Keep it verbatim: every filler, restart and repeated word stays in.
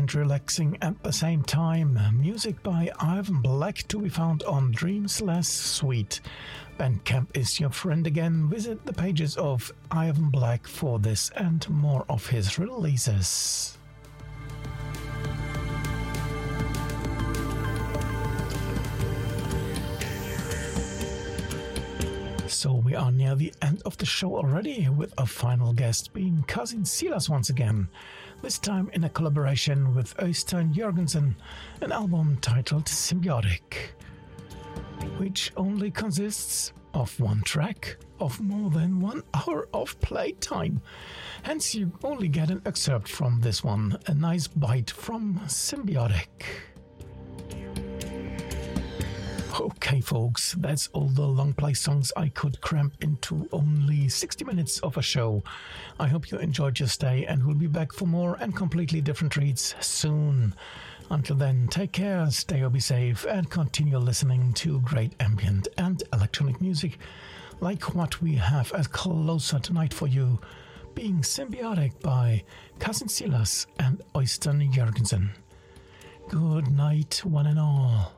and relaxing at the same time. Music by Ivan Black to be found on Dreams Less Sweet. Bandcamp is your friend again. Visit the pages of Ivan Black for this and more of his releases. So we are near the end of the show already, with our final guest being Cousin Silas once again, this time in a collaboration with Øystein Jørgensen, an album titled Symbiotic, which only consists of one track of more than one hour of playtime. Hence you only get an excerpt from this one, a nice bite from Symbiotic. Okay folks, that's all the long play songs I could cram into only sixty minutes of a show. I hope you enjoyed your stay and will be back for more and completely different treats soon. Until then, take care, stay or be safe, and continue listening to great ambient and electronic music like what we have as closer tonight for you, being Symbiotic by Cousin Silas and Øystein Jørgensen. Good night, one and all.